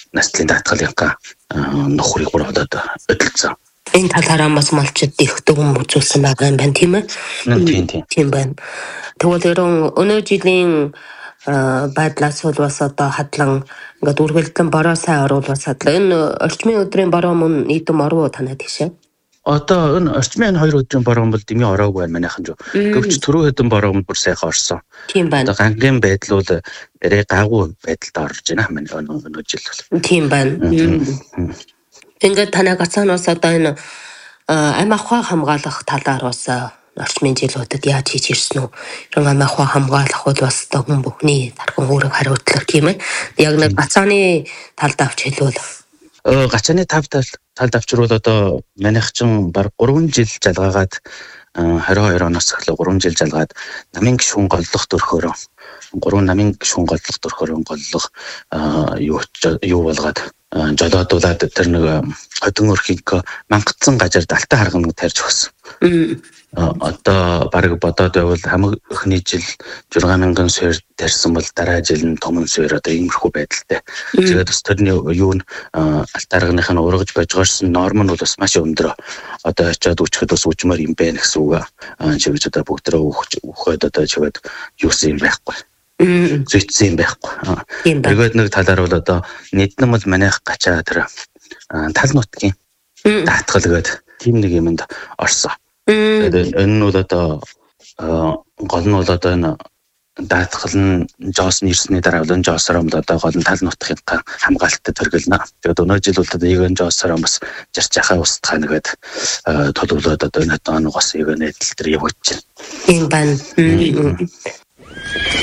настлын даатгалынхаа нөхрийг бүр одоо өдөлцсөн. Энэ талаараа бас малчид их дүгм үзүүлсэн байгаа юм байна тийм ээ. Тийм байна. Тэгвэл өнөө жилийн байдлаас бол бас одоо хадлан ингээд үргэлжлэн бороо сайн оруулах хадлаа. Энэ орчмын өдрийн бороо мөн нийтэм ороо танаа тийшээ. Одоо энэ орчмын 2 өдрийн бороо бол дэмий ороогүй байна манайхан жоо. Гэвч түрүү хэдэн бороо бүр сайхан орсон. Тийм байна. Одоо гангийн байдал бол арай гайгүй байдалд орж байна өнөө жил бол. Тийм байна. Ингээд танаа гацаанаас одоо энэ ам ахуй хамгаалах талаар бас орчмын жилүүдэд яаж хийж ирсэн үү? Ам ахуй хамгаалах бол бас хүн бүхний тархин үүрэг хариуцлага тийм ээ. Яг нэг гацааны талд авч хэлвэл гацааны талд авчруул одоо манайх чинь баг 3 жил жалгаагаад 22 оноос эхлээ 3 жил жалгаад намын гишүүн голлох төрхөөрөө 3 намын гишүүн голлох төрхөөрөө голлох юу болгоод жолоодуулаад тэр нэг хотон өрхийг мангацсан газар далтай харгана тарьж өгсөн. Одоо баг бодоод байвал хамгийн эхний жил 6000 суурь тарьсан бол дараа жил нь томон суурь одоо иймэрхүү байдалтай. Тэгээд бас тэрний юу нь алтааргных нь ургаж божгоорсон норм нь бол бас маш өндөр. Одоо очиод үчихэд бас үжмээр юм байна гэсэн үг. Чивэж одоо бүгдрээ өгөхөд одоо чивээд юусэн юм байхгүй. Зүйцсэн юм байхгүй. Тэгээд нэг талаар бол одоо нийтнэ бол манайх гачаа тэр тал нутгийн даатгал гээд тийм нэг юмд орсон. Тэгээд энэ нь бол одоо гол нь бол одоо энэ даатгал нь жоосны ирсний дараа бол жоосоор бол одоо гол нь тал нутгийн хамгаалтад төргөлнө. Тэгээд өнөө жил бол одоо ийг жоосоор бас жарч яхаа устгах нэгэд төлөвлөд одоо энэ тооногоос ийг нэтэл тэр явууч чинь. Тийм байна.